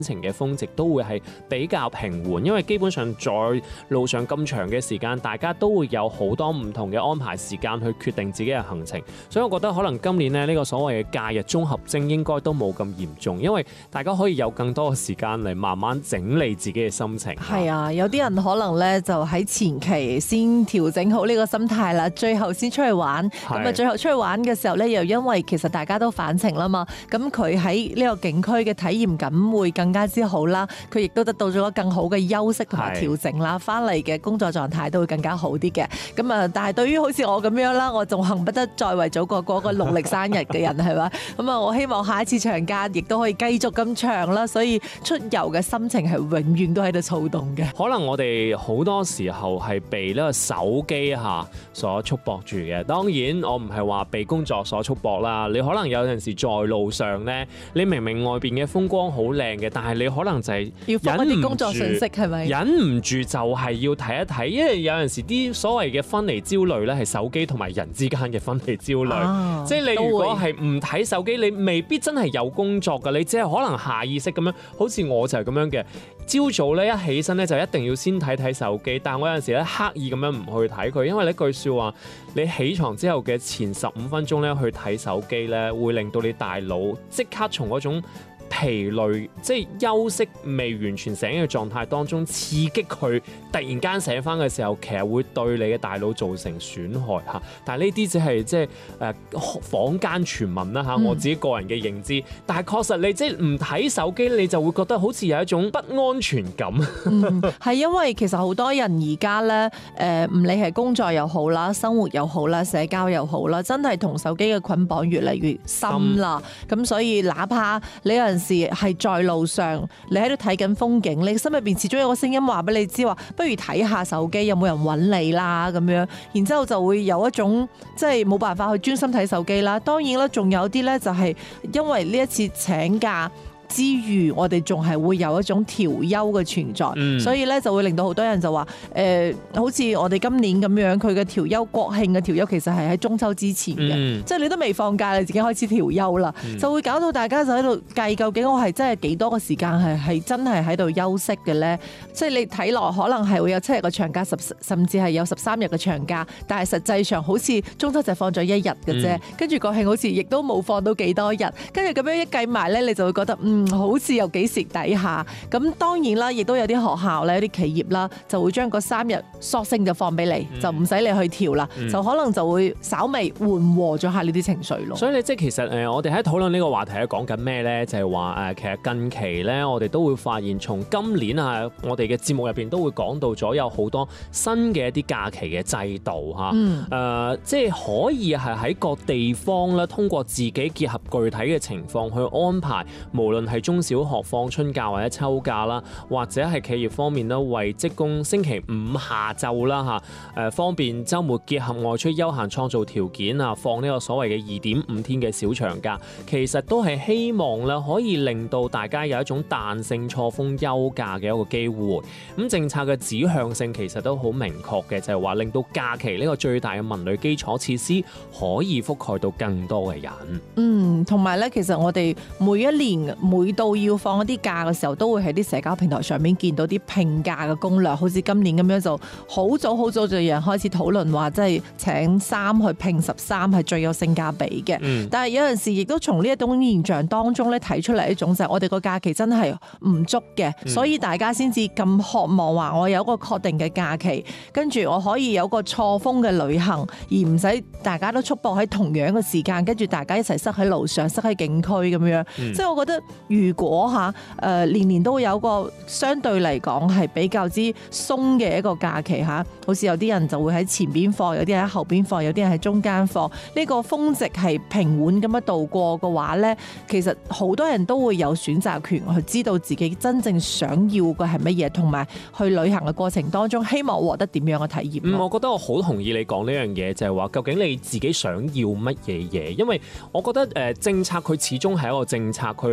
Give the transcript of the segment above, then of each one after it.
情嘅峰值都會係比較平緩，因為基本上在路上咁長嘅時間，大家都會有好多唔同嘅安排時間去決定自己嘅行程，所以我覺得可能今年呢個所謂嘅假日綜合症應該都冇咁嚴重，因為大家可以有更多嘅時間嚟慢慢整理自己嘅心情。 係啊，有啲人可能咧就喺前期先調整好呢個心態啦，最後先出去玩。咁啊，最後出去玩嘅時候咧，又因為其實大家都返程啦嘛，咁佢喺呢個景區嘅體驗感會更加之好啦，佢亦都得到咗更好嘅休息同埋調整啦，翻嚟嘅工作狀態都會更加好啲嘅。咁啊，但係對於好似我咁樣啦，我仲恨不得再為祖國過個農曆生日嘅人係咪？咁啊，我希望下一次長假亦都可以繼續咁長啦，所以出遊嘅心情係永遠都喺度躁動嘅。 可能我哋好多時候係被呢個手機所束縛住嘅。當然我唔係話被工作所束縛啦，你可能有陣時在路上呢，你明明外邊嘅風光好靚嘅，但係你可能就係要放一啲工作信息係咪？ 忍唔住就係要睇一睇，因為有陣時啲所謂嘅分離焦慮咧，係手機同埋人之間嘅分離焦慮。即係你如果係唔睇手機，你未必真係有工作㗎，你只係可能下意識咁樣，好似我就係咁樣嘅。朝早咧一起身咧就一定要先睇睇手機，但係我有陣時咧刻意咁樣唔去睇佢，因為呢句説話，你起床之後嘅前15分鐘咧去睇手機咧，會令到你大腦即刻從嗰種疲累，即係休息未完全醒嘅狀態當中，刺激佢突然間醒翻嘅時候，其實會對你嘅大腦造成損害嚇。但係呢啲只係即係坊間傳聞啦嚇，我自己個人嘅認知。但係確實你即係唔睇手機，你就會覺得好似有一種不安全感。 係因為其實好多人而家咧唔理係工作又好啦、生活又好啦、社交又好啦，真係同手機嘅捆綁越嚟越深啦。咁所以哪怕你有陣時係在路上，你喺度睇緊風景，你心入邊始終有個聲音話俾你知話，不如睇下手機有冇人揾你啦咁樣，然之後就會有一種即係冇辦法去專心睇手機啦。當然啦，仲有啲咧就係因為呢一次請假之餘，我哋仲係會有一種調休嘅存在，所以咧就會令到好多人就話好似我哋今年咁樣，佢嘅調休國慶嘅調休其實係喺中秋之前嘅，即係你都未放假，你自己開始調休啦，就會搞到大家就喺度計究竟我係真係幾多個時間係真係喺度休息嘅咧？即係你睇落可能係會有7日嘅長假，甚至係有13日嘅長假，但係實際上好似中秋就放咗1日嘅啫，跟住國慶好似亦都冇放到幾多日，跟住咁樣一計埋咧，你就會覺得好似有幾時底下。咁當然啦，亦都有啲學校咧、有啲企業啦，就會將嗰3日索性就放俾你，就唔使你去調啦，就可能就會稍微緩和咗下呢啲情緒咯。 所以你即係其實我哋喺討論呢個話題咧，講緊咩咧？就係話其實近期咧，我哋都會發現，從今年我哋嘅節目入邊都會講到咗有好多新嘅一啲假期嘅制度嚇。即係可以係喺各地方咧，通過自己結合具體嘅情況去安排，無論係中小學放春假或者秋假啦，或者係企業方面咧，為職工星期5下晝啦方便週末結合外出休閒創造條件放呢個所謂嘅2.5天嘅小長假，其實都係希望咧可以令到大家有一種彈性錯峰休假嘅一個機會。咁政策嘅指向性其實都好明確嘅，就係話令到假期呢個最大嘅文旅基礎設施可以覆蓋到更多嘅人。 同埋咧，其實我哋每一年每到要放一啲假嘅時候，都會喺啲社交平台上面見到啲聘假嘅攻略，好似今年咁樣就好早就有人開始討論話，即係請3去聘13係最有性價比嘅。但係有陣時亦都從呢一種現象當中咧睇出嚟一種就係我哋個假期真係唔足嘅，所以大家先至咁渴望話我有一個確定嘅假期，跟住我可以有個錯峰嘅旅行，而唔使大家都束縛喺同樣嘅時間，跟住大家一齊塞喺路上、塞喺景區咁樣。即係我覺得如果年年都會有個相對嚟講係比較之鬆嘅一個假期好似有啲人就會喺前邊放，有啲人喺後邊放，有啲人喺中間放，呢個峰值係平穩咁樣度過嘅話呢，其實好多人都會有選擇權去知道自己真正想要嘅係乜嘢，同埋去旅行嘅過程當中希望獲得點樣嘅體驗。 我覺得我好同意你講呢樣嘢，就係話究竟你自己想要乜嘢嘢？因為我覺得政策佢始終係一個政策，佢優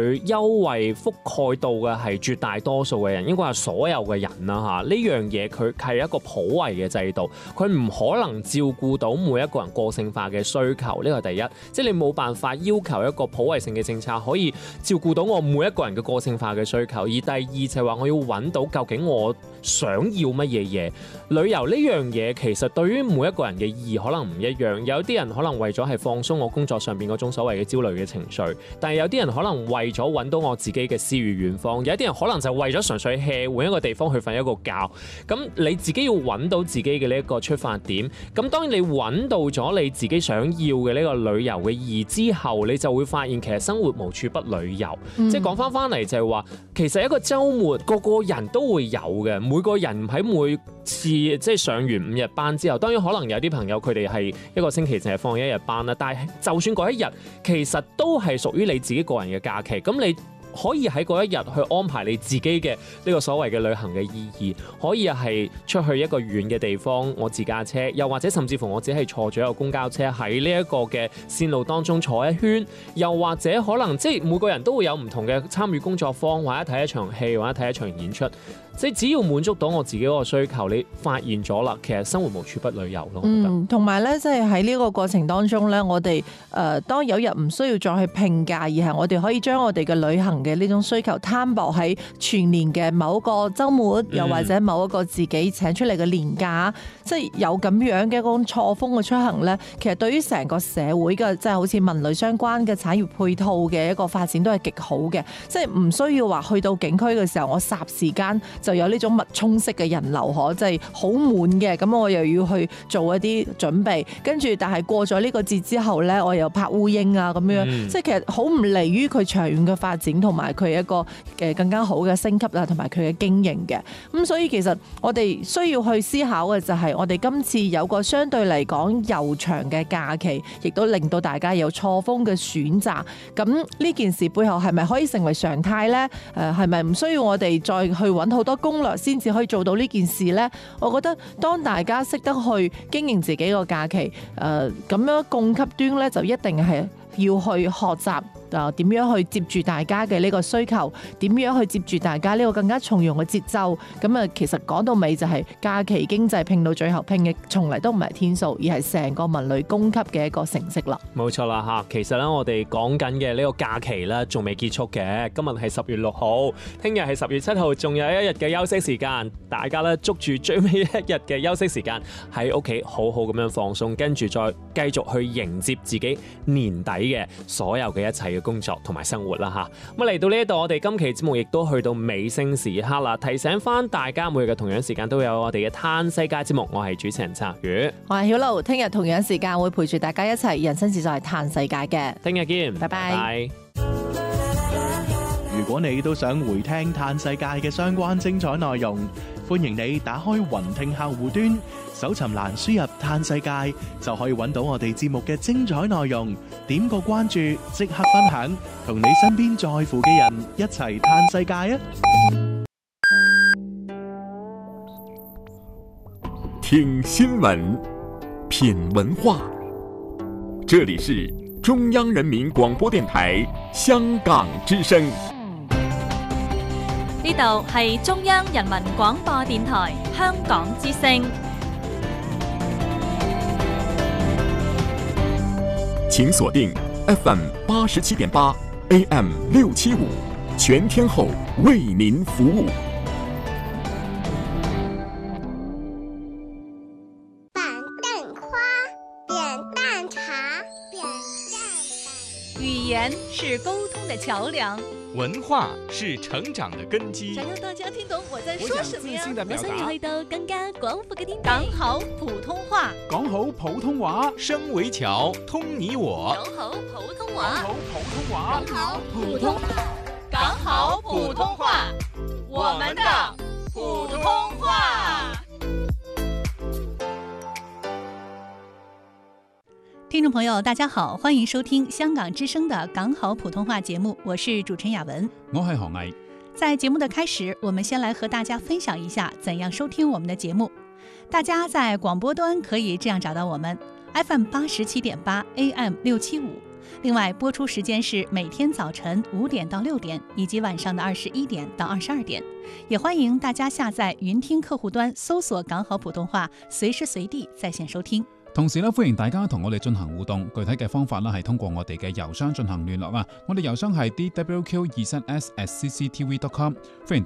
圍覆蓋到嘅係絕大多數嘅人，應該係所有嘅人啦嚇。呢樣嘢佢係一個普惠嘅制度，佢唔可能照顧到每一個人個性化嘅需求，呢個係第一。即係你冇辦法要求一個普惠性嘅政策可以照顧到我每一個人嘅個性化嘅需求。而第二就係話我要揾到究竟我想要乜嘢嘢。旅遊呢樣嘢其實對於每一個人嘅意義可能唔一樣，有啲人可能為咗係放鬆我工作上邊嗰種所謂嘅焦慮嘅情緒，但係有啲人可能為咗揾到我自己嘅詩與遠方，有啲人可能就為咗純粹 hea 換一個地方去瞓一個覺。咁你自己要揾到自己嘅呢一個出發點。咁當然你揾到咗你自己想要嘅呢個旅遊嘅意義之後，你就會發現其實生活無處不旅遊。即係講翻嚟就係話，其實一個週末個個人都會有嘅，每個人喺每次即係上完5日班之後，當然可能有啲朋友佢哋係一個星期淨係放1日班啦，但係就算嗰一日其實都係屬於你自己個人嘅假期，咁你可以喺嗰一日去安排你自己嘅呢個所謂嘅旅行嘅意義，可以係出去一個遠嘅地方，我自駕車，又或者甚至乎我只係坐咗一個公交車喺呢一個嘅線路當中坐一圈，又或者可能即係每個人都會有唔同嘅參與工作坊，或者睇一場戲，或者睇一場演出。即係只要滿足到我自己嗰個需求，你發現咗啦，其實生活無處不旅遊咯。 同埋咧，即係喺呢個過程當中咧，我哋當有日唔需要再去拼假，而係我哋可以將我哋嘅旅行嘅呢種需求攤薄喺全年嘅某一個週末，又或者某一個自己請出嚟嘅年假，即係有咁樣嘅一種錯峰嘅出行咧，其實對於成個社會嘅即係好似文旅相關嘅產業配套嘅一個發展都係極好嘅，即係唔需要話去到景區嘅時候，我霎時間就有呢種密衝式嘅人流，即係好滿嘅，咁我又要去做一啲準備，跟住但係過咗呢個節之後咧，我又拍烏蠅啊咁樣，即係其實好唔利於佢長遠嘅發展同埋佢一個更加好嘅升級啊，同埋佢嘅經營嘅。咁所以其實我哋需要去思考嘅就係我哋今次有個相對嚟講悠長嘅假期，亦都令到大家有錯峰嘅選擇。咁呢件事背後係咪可以成為常態咧？係咪唔需要我哋再去揾好多攻略先至可以做到呢件事呢？我覺得當大家識得去經營自己個假期，咁樣供給端咧就一定係要去學習點樣去接住大家嘅呢個需求，點樣去接住大家呢個更加從容嘅節奏。咁啊，其實講到尾就係假期經濟拼到最後拼嘅，從嚟都唔係天數，而係成個文旅供給嘅一個成績啦。 冇錯啦嚇，其實咧我哋講緊嘅呢個假期咧仲未結束嘅，今日係10月6號，聽日係10月7號，仲有一日嘅休息時間，大家咧捉住最尾一日嘅休息時間喺屋企好好咁樣放鬆，跟住再繼續去迎接自己年底嘅所有嘅一切工作同埋生活啦嚇，咁嚟到呢一度，我哋今期節目亦都去到尾聲時刻啦。提醒翻大家，每日嘅同樣時間都有我哋嘅嘆世界節目，我係主持人策宇， 我係曉露，聽日同樣時間會陪住大家一齊人生自在嘆世界嘅， 聽日見， 拜拜。 如果你都想回聽嘆世界嘅相關精彩內容，歡迎你打開雲聽客戶端，搜尋欄輸入嘆世界，就可以揾到我哋節目嘅精彩內容。點個關注，即刻分享，同你身邊在乎嘅人一齊嘆世界啊！ 聽新聞，品文化，這裡是中央人民廣播電台香港之聲。 呢度係中央人民廣播電台香港之聲。 請鎖定 FM 87.8 AM 675，全天候為您服務。 板凳花，扁擔茶，扁擔板。 語言是溝通的橋樑， 文化是成長的根基。 想讓大家聽懂我在說什麼呀？ 我想你去到更加廣闊嘅天地。講好普通話， 講好普通話，聲為橋，通你我。 講好普通話， 講好普通話， 講好普通話，講好普通話，我們的普通話。 聽眾朋友大家好，歡迎收聽香港之聲的港好普通話節目，我是主持人雅文， 我係何毅。 在節目的開始，我們先來和大家分享一下怎樣收聽我們的節目。大家在廣播端可以這樣找到我們 FM 87.8 AM 675， 另外，播出时间是每天早晨5点到6点，以及晚上的21点到22点。也欢迎大家下载云听客户端，搜索港好普通話，隨時隨地在線收聽。 同時咧，歡迎大家同我哋進行互動，具體嘅方法咧係通過我哋嘅郵箱進行聯絡啊！我哋郵箱係dwq23s@cctv.com，歡迎大家